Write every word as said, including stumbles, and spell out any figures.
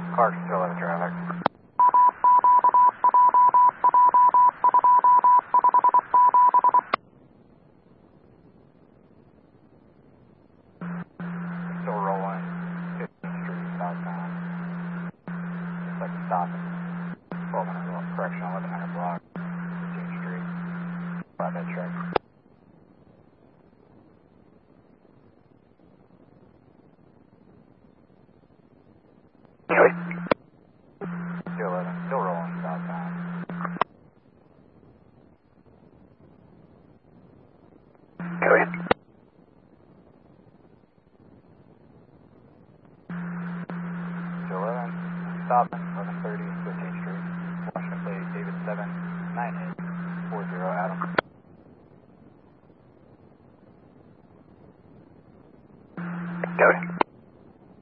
Clark, two eleven traffic. Still rolling. fifteenth Street southbound. Looks like stopping. twelve hundred block, correction, eleven hundred block. fifteenth Street. Flatbed truck. two eleven, still rolling southbound. two eleven, stopping.